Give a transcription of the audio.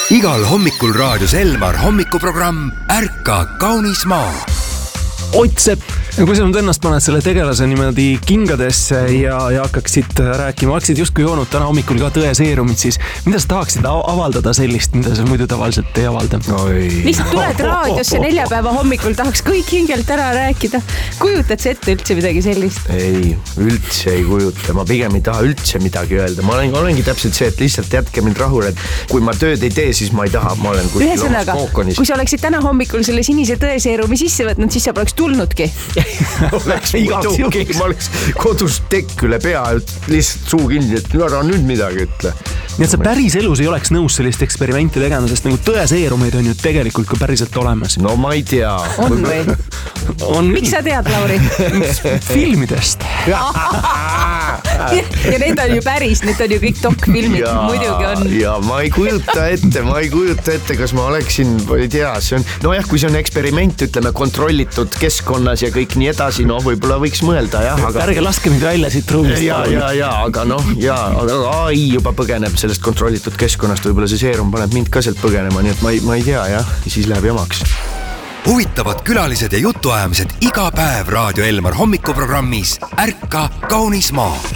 Igal hommikul raadios Elmar hommikuprogramm Ärka kaunis maa. Ott Sepp, kui sa nüüd ennast paned selle tegelase niimoodi kingadesse ja hakkaksid rääkima, hakkasid justkui joonud täna hommikul ka tõeseerumid, siis mida sa tahaksid avaldada sellist, mida sa muidu tavaliselt ei avalda? Lihtsalt tuled raadiosse neljapäeva hommikul, tahaks kõik hingelt ära rääkida. Kujutad sa ette üldse midagi sellist? Ei, üldse ei kujuta. Ma pigem ei taha üldse midagi öelda. Ma olengi täpselt see, et lihtsalt jätke mind rahule, et kui ma tööd ei tee, siis ma ei taha, ma olen kuskil omas kookonis. Kui sa oleksid täna hommikul selle sinise tõeseerumi sisse võtnud, siis sa poleks tulnudki. Ma oleks kodus tekk üle pea, lihtsalt suu kinni, et ära nüüd midagi ütle. Nii et sa päris elus ei oleks nõus sellist eksperimenti tegema, sest nagu tõeseerumeid on ju tegelikult ka päriselt olemas. No ma ei tea. On või? Miks sa tead, Lauri? Filmidest. Ja need on ju päris, need on ju kõik dokfilmid, muidugi on. Ja ma ei kujuta ette, kas ma oleksin, ei tea, see on, nojah, kui see on eksperiment, ütleme, kontrollitud keskkonnas ja kõik nii edasi, no võib-olla võiks mõelda, jah, aga... Ärge laske mind välja siit ruumist. Aga AI juba põgeneb sellest kontrollitud keskkonnast, võib-olla see seerum paneb mind ka sealt põgenema, nii et ma ei tea, jah, siis läheb jamaks. Huvitavad külalised ja jutuajamised iga päev Raadio Elmar hommikuprogrammis Ärka kaunis maa.